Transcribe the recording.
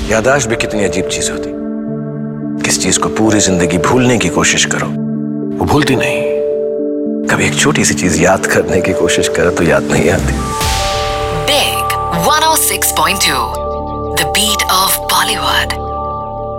याददाश्त भी कितनी अजीब चीज होती। किस चीज को पूरी जिंदगी भूलने की कोशिश करो, वो भूलती नहीं। कभी एक छोटी सी चीज याद करने की कोशिश करो तो याद नहीं आती। Big 106.2, the beat of Bollywood.